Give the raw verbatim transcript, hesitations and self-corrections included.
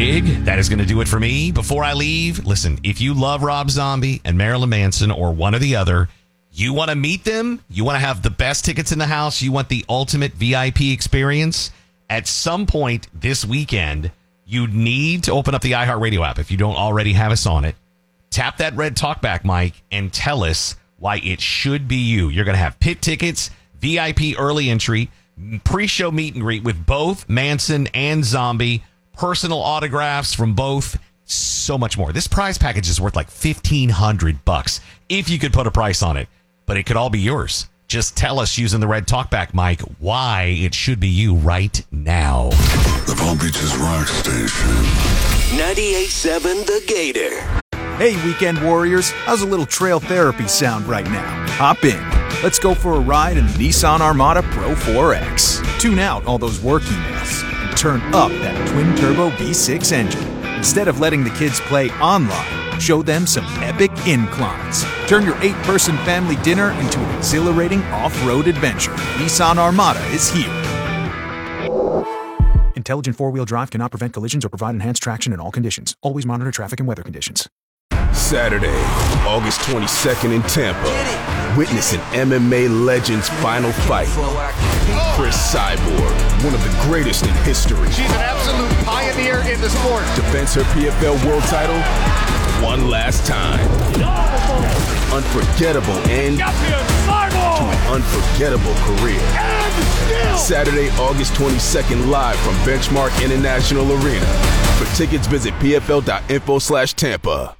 dig. That is going to do it for me. Before I leave, listen, if you love Rob Zombie and Marilyn Manson or one or the other, you want to meet them, you want to have the best tickets in the house, you want the ultimate V I P experience, at some point this weekend, you need to open up the iHeartRadio app if you don't already have us on it. Tap that red talkback mic and tell us why it should be you. You're going to have pit tickets, V I P early entry, pre-show meet and greet with both Manson and Zombie, personal autographs from both, so much more. This prize package is worth like fifteen hundred bucks if you could put a price on it, but it could all be yours. Just tell us using the red talkback mic why it should be you right now. The Palm Beaches Rock Station. ninety-eight point seven The Gator. Hey, weekend warriors. How's a little trail therapy sound right now? Hop in. Let's go for a ride in the Nissan Armada Pro four X. Tune out all those work emails and turn up that twin-turbo V six engine. Instead of letting the kids play online, show them some epic inclines. Turn your eight-person family dinner into an exhilarating off-road adventure. Nissan Armada is here. Intelligent four-wheel drive cannot prevent collisions or provide enhanced traction in all conditions. Always monitor traffic and weather conditions. Saturday, August twenty-second in Tampa. Witness an M M A legend's final fight. Chris Cyborg, one of the greatest in history. She's an absolute pioneer in the sport. Defends her P F L world title one last time. Unforgettable end to an unforgettable career. Saturday, August twenty-second, live from Benchmark International Arena. For tickets, visit P F L dot info slash Tampa.